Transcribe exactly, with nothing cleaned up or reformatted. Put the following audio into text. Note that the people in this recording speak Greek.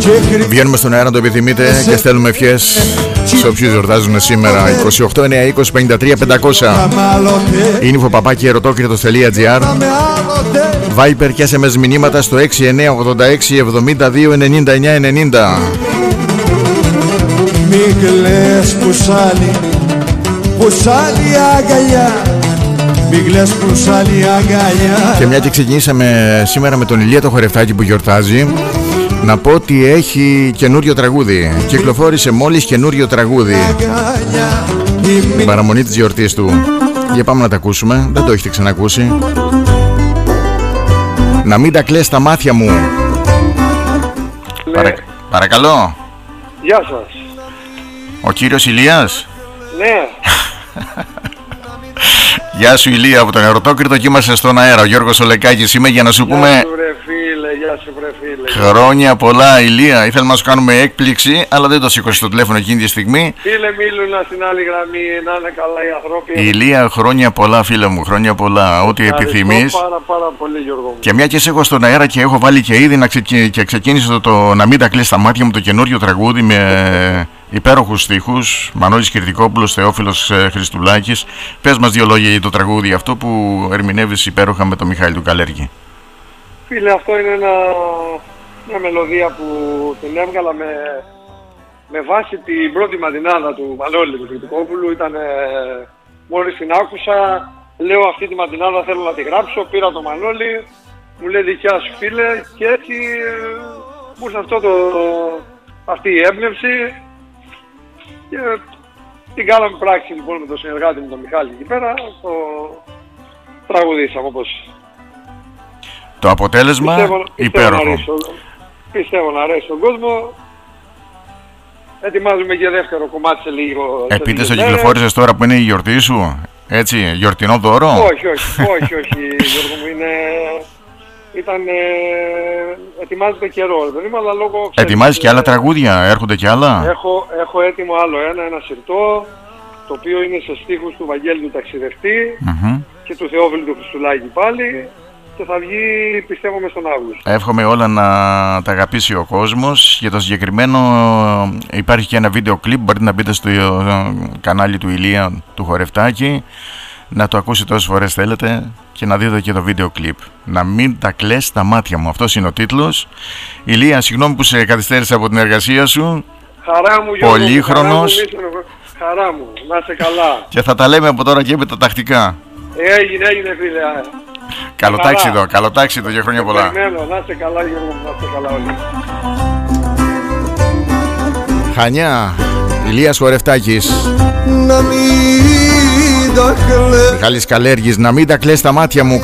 Βγαίνουμε στον αέρα, το επιθυμείτε, και στέλνουμε ευχές σε όποιους γιορτάζουν σήμερα. Είκοσι οκτώ εννιά είκοσι πενήντα τρία πεντακόσια. Info παπάκι ερωτόκριτος.gr. Viper και ες εμ ες μηνύματα στο έξι εννιά ογδόντα έξι εβδομήντα δύο ενενήντα εννιά ενενήντα. Μη κλαις που σ' άλλη, που σ' άλλη αγκαλιά. Μη κλαις που σ' άλλη αγκαλιά. Και μια και ξεκινήσαμε σήμερα με τον Ηλία το χορευτάκι που γιορτάζει, να πω ότι έχει καινούριο τραγούδι. Κυκλοφόρησε μόλις καινούριο τραγούδι, την παραμονή της γιορτής του. Για πάμε να τα ακούσουμε, δεν το έχετε ξανακούσει. Να μην τα κλαις τα μάτια μου. Ναι. Παρα... Παρακαλώ. Γεια σας. Ο κύριος Ηλίας. Ναι. Γεια σου Ηλία, από τον Ερωτόκριτο, και είμαστε στον αέρα. Ο Γιώργος Ολεκάκης είμαι, για να σου Γεια πούμε... σου βρε φίλε, γεια σου βρε φίλε. Χρόνια πολλά Ηλία. Ήθελα να σου κάνουμε έκπληξη, αλλά δεν το σήκωσε το τηλέφωνο εκείνη τη στιγμή. Φίλε Μίλουνα στην άλλη γραμμή, να είναι καλά οι ανθρώποι. Ηλία, χρόνια πολλά φίλε μου, χρόνια πολλά. Ό,τι επιθυμείς. πάρα πάρα πολύ Γιώργο μου. Και μια και σε έχω στον αέρα και έχω βάλει και ήδη να ξεκι... και ξεκίνησε το, το να μην τα κλείσει τα μάτια μου, το καινούριο τραγούδι με υπέροχους στίχους. Μανώλης Κυρτικόπουλος, Θεόφιλος ε, Χριστουλάκης. Πες μας δύο λόγια για το τραγούδι αυτό που ερμηνεύεις υπέροχα με τον Μιχάλη του Καλέργη. Φίλε, αυτό είναι ένα, μια μελωδία που την έβγαλα με, με βάση την πρώτη μαντινάδα του Μανώλη του Κυρτικόπουλου. Ήταν, ε, μόλις την άκουσα, λέω αυτή τη μαντινάδα θέλω να τη γράψω, πήρα το Μανώλη, μου λέει δικιά σου φίλε, και έτσι ε, μου ήρθε αυτό το, αυτή η έμπνευση και την κάναμε πράξη λοιπόν με τον συνεργάτη μου τον Μιχάλη εκεί πέρα, το τραγουδήσαμε όπως... Το αποτέλεσμα πιστεύω, υπέροχο. Πιστεύω να, αρέσει, πιστεύω να αρέσει στον κόσμο. Ετοιμάζουμε και δεύτερο κομμάτι σε λίγο. Επίτες το κυκλοφόρησες τώρα που είναι η γιορτή σου, έτσι, γιορτινό δώρο. Όχι, όχι, όχι, όχι Γιώργο μου, είναι... Ήταν... Ε, ετοιμάζεται καιρό, δεν είμαι, αλλά λόγω... Ετοιμάζεις και άλλα τραγούδια, έρχονται και άλλα. Έχω, έχω έτοιμο άλλο ένα, ένα συρτό, το οποίο είναι σε στίχους του Βαγγέλη του Ταξιδευτή Mm-hmm. και του Θεόφιλου του Χριστουλάκη πάλι. Και θα βγει πιστεύω μες τον Αύγουστο. Εύχομαι όλα να τα αγαπήσει ο κόσμος. Για το συγκεκριμένο υπάρχει και ένα βίντεο κλιπ. Μπορείτε να μπείτε στο κανάλι του Ηλία του Χορευτάκη, να το ακούσετε όσες φορές θέλετε και να δείτε και το βίντεο κλιπ. Να μην τα κλαις τα μάτια μου. Αυτός είναι ο τίτλος. Ηλία, συγγνώμη που σε καθυστέρησα από την εργασία σου. Χαρά μου Γιώργο. Πολύχρονος. Χαρά μου, να είσαι καλά. Και θα τα λέμε από τώρα και έπειτα τακτικά. Έγινε, έγινε φίλε. Καλοτάξιδο, καλοτάξιδο για χρόνια πολλά. Περιμένω, να είστε καλά Γιώργο, να είστε καλά όλοι. Χανιά, Ηλίας Χορευτάκης. Να μην τα κλαις. Μιχάλης Καλέργης, να μην τα κλαις τα μάτια μου.